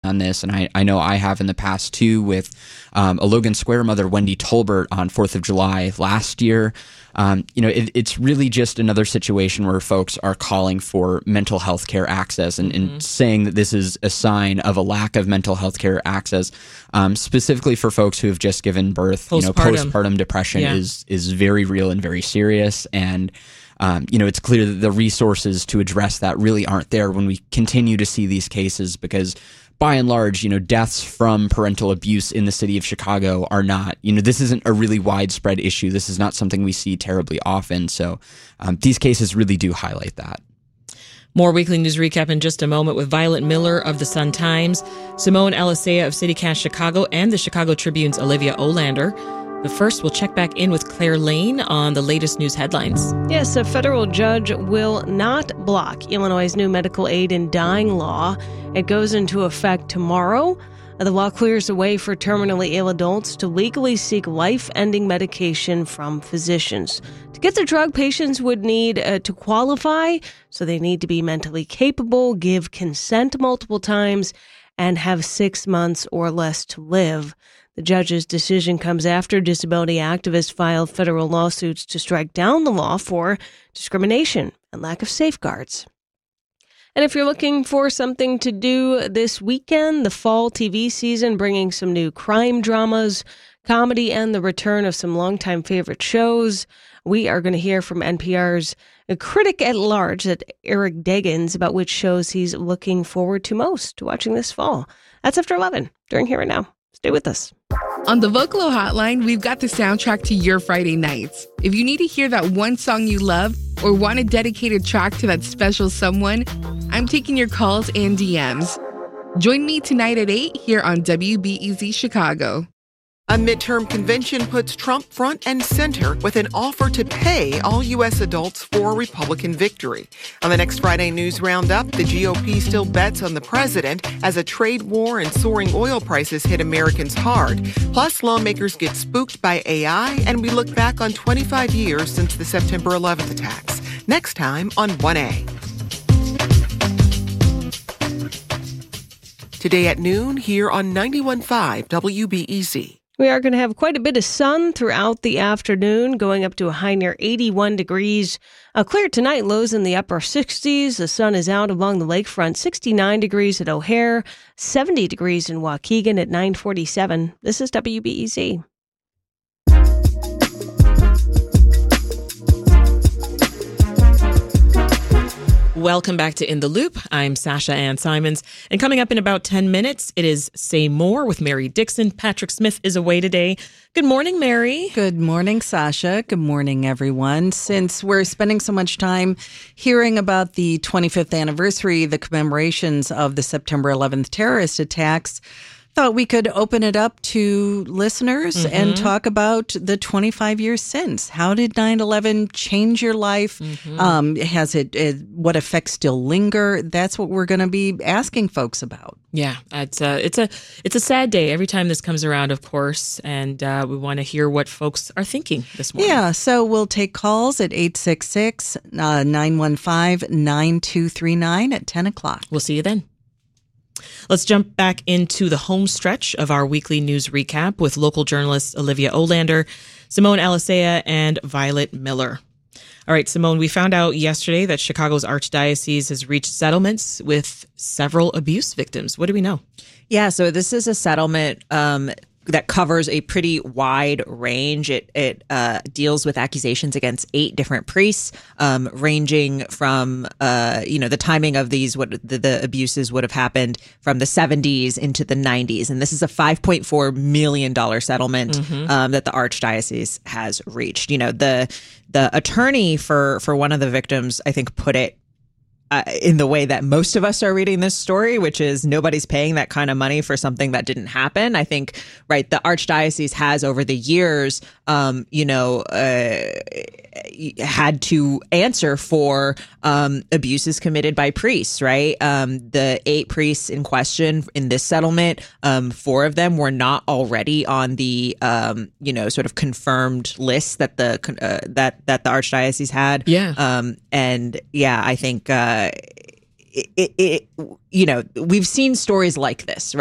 on this, and I know I have in the past too, with a Logan Square mother, Wendy Tolbert, on 4th of July last year. It's really just another situation where folks are calling for mental health care access and saying that this is a sign of a lack of mental health care access, specifically for folks who have just given birth. Postpartum depression is very real and very serious. And it's clear that the resources to address that really aren't there when we continue to see these cases, because by and large, deaths from parental abuse in the city of Chicago are not, this isn't a really widespread issue. This is not something we see terribly often. So these cases really do highlight that. More Weekly News Recap in just a moment with Violet Miller of the Sun-Times, Simone Alicea of CityCast Chicago, and the Chicago Tribune's Olivia Olander. But first, we'll check back in with Claire Lane on the latest news headlines. Yes, a federal judge will not block Illinois' new medical aid in dying law. It goes into effect tomorrow. The law clears the way for terminally ill adults to legally seek life-ending medication from physicians. To get the drug, patients would need to qualify, so they need to be mentally capable, give consent multiple times, and have 6 months or less to live. The judge's decision comes after disability activists filed federal lawsuits to strike down the law for discrimination and lack of safeguards. And if you're looking for something to do this weekend, the fall TV season bringing some new crime dramas, comedy, and the return of some longtime favorite shows. We are going to hear from NPR's critic at large, Eric Deggans, about which shows he's looking forward to most watching this fall. That's after 11 during Here and Now. Stay with us. On the Vocalo Hotline, we've got the soundtrack to your Friday nights. If you need to hear that one song you love or want a dedicated track to that special someone, I'm taking your calls and DMs. Join me tonight at 8 here on WBEZ Chicago. A midterm convention puts Trump front and center with an offer to pay all U.S. adults for a Republican victory. On the next Friday News Roundup, the GOP still bets on the president as a trade war and soaring oil prices hit Americans hard. Plus, lawmakers get spooked by AI, and we look back on 25 years since the September 11th attacks. Next time on 1A. Today at noon here on 91.5 WBEZ. We are going to have quite a bit of sun throughout the afternoon, going up to a high near 81 degrees. Clear tonight, lows in the upper 60s. The sun is out along the lakefront, 69 degrees at O'Hare, 70 degrees in Waukegan at 9:47. This is WBEZ. Welcome back to In the Loop. I'm Sasha Ann Simons. And coming up in about 10 minutes, it is Say More with Mary Dixon. Patrick Smith is away today. Good morning, Mary. Good morning, Sasha. Good morning, everyone. Since we're spending so much time hearing about the 25th anniversary, the commemorations of the September 11th terrorist attacks, thought we could open it up to listeners and talk about the 25 years since. How did 9/11 change your life? Has what effects still linger? That's what we're going to be asking folks about. Yeah, it's a sad day every time this comes around, of course, and we want to hear what folks are thinking this morning. Yeah, so we'll take calls at 866-915-9239 at 10 o'clock. We'll see you then. Let's jump back into the home stretch of our weekly news recap with local journalists Olivia Olander, Simone Alicea, and Violet Miller. All right, Simone, we found out yesterday that Chicago's Archdiocese has reached settlements with several abuse victims. What do we know? Yeah, so this is a settlement that covers a pretty wide range. It deals with accusations against 8 different priests, ranging from the timing of these, what the abuses would have happened from the 70s into the 90s, and this is a $5.4 million settlement that the Archdiocese has reached. The attorney for one of the victims, I think, put it in the way that most of us are reading this story, which is nobody's paying that kind of money for something that didn't happen. I think, right, the Archdiocese has over the years, had to answer for abuses committed by priests, right? The 8 priests in question in this settlement, 4 of them were not already on the, sort of confirmed list that the Archdiocese had. Yeah. I think we've seen stories like this,